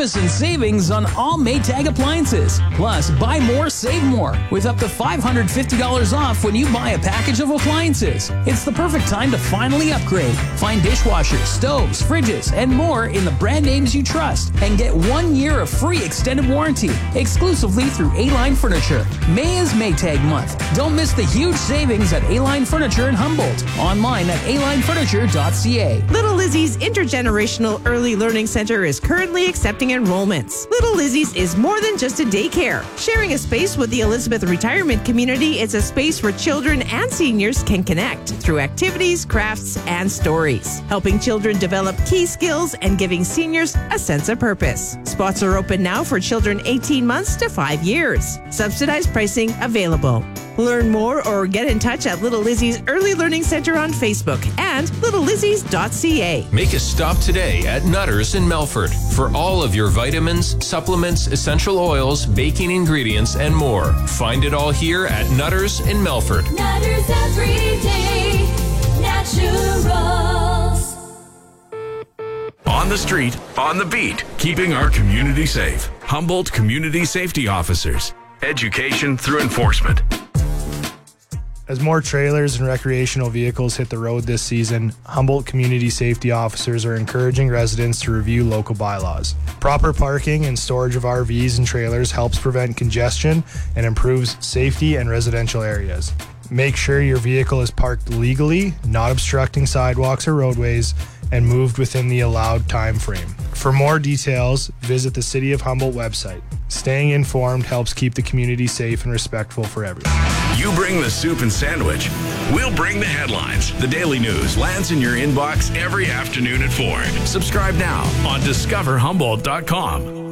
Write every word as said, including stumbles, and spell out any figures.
magnificent savings on all Maytag appliances. Plus, buy more, save more with up to five hundred fifty dollars off when you buy a package of appliances. It's the perfect time to finally upgrade. Find dishwashers, stoves, fridges, and more in the brand names you trust. And get one year of free extended warranty exclusively through A-Line Furniture. May is Maytag month. Don't miss the huge savings at A-Line Furniture in Humboldt. Online at a line furniture dot c a. Little Lizzie's Intergenerational Early Learning Center is currently accepting enrollments. Little Lizzie's is more than just a daycare. Sharing a space with the Elizabeth retirement community, it's a space where children and seniors can connect through activities, crafts, and stories, helping children develop key skills and giving seniors a sense of purpose. Spots are open now for children eighteen months to five years. Subsidized pricing available. Learn more or get in touch at Little Lizzie's Early Learning Center on Facebook and little lizzies dot c a. Make a stop today at Nutters in Melfort for all of your vitamins, supplements, essential oils, baking ingredients, and more. Find it all here at Nutters in Melfort. Nutters Everyday Naturals. On the street, on the beat, keeping our community safe. Humboldt Community Safety Officers. Education through enforcement. As more trailers and recreational vehicles hit the road this season, Humboldt Community Safety Officers are encouraging residents to review local bylaws. Proper parking and storage of R Vs and trailers helps prevent congestion and improves safety in residential areas. Make sure your vehicle is parked legally, not obstructing sidewalks or roadways, and moved within the allowed time frame. For more details, visit the City of Humboldt website. Staying informed helps keep the community safe and respectful for everyone. You bring the soup and sandwich. We'll bring the headlines. The Daily News lands in your inbox every afternoon at four. Subscribe now on discover humboldt dot com.